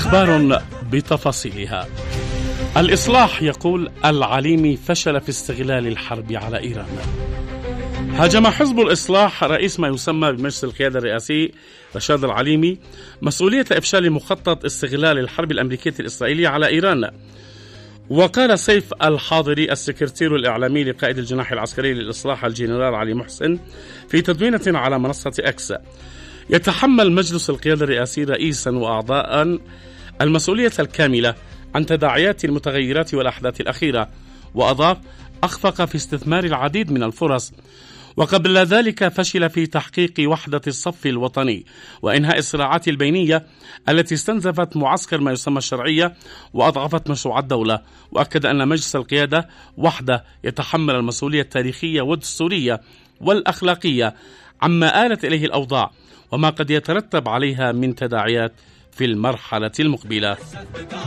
أخبار بتفاصيلها. الإصلاح يقول العليمي فشل في استغلال الحرب على إيران. هاجم حزب الإصلاح رئيس ما يسمى بمجلس القيادة الرئاسي رشاد العليمي مسؤولية إفشال مخطط استغلال الحرب الأمريكية الإسرائيلية على إيران. وقال سيف الحاضري السكرتير الإعلامي لقائد الجناح العسكري للإصلاح الجنرال علي محسن في تدوينة على منصة إكس: يتحمل مجلس القيادة الرئاسي رئيسا وأعضاء المسؤولية الكاملة عن تداعيات المتغيرات والأحداث الأخيرة. وأضاف: أخفق في استثمار العديد من الفرص، وقبل ذلك فشل في تحقيق وحدة الصف الوطني وإنهاء الصراعات البينية التي استنزفت معسكر ما يسمى الشرعية وأضعفت مشروع الدولة. وأكد أن مجلس القيادة وحده يتحمل المسؤولية التاريخية والدستورية والأخلاقية عما آلت إليه الأوضاع وما قد يترتب عليها من تداعيات في المرحلة المقبلة.